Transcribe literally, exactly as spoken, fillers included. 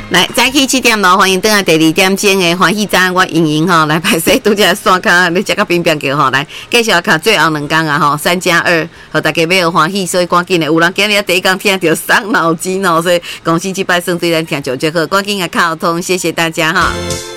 来，早起七点咯，欢迎登来第二点钟的欢喜早，我莹莹吼来排队拄只山骹，你食个冰冰叫吼来，继续看最后两天啊吼，三加二，互大家要欢喜，所以赶紧的，有人今日第一天听到伤脑筋哦，所以恭喜这摆算对咱听就最好，赶紧啊靠通，谢谢大家哈。